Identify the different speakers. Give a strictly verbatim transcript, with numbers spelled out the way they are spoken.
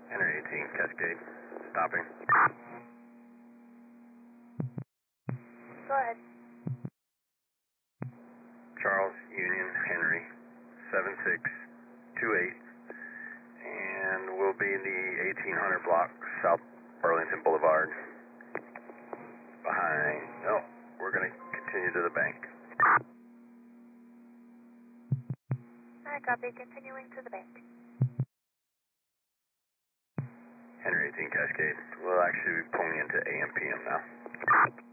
Speaker 1: Henry eighteen, Cascade, stopping.
Speaker 2: Go ahead.
Speaker 1: Charles Union Henry, seven six two eight, and we'll be in the eighteen hundred block, South Burlington Boulevard. Behind, no, we're going to continue to the bank.
Speaker 2: Alright, copy. Continuing to the bank.
Speaker 1: Henry eighteen, Cascade. We'll actually be pulling into A M P M now.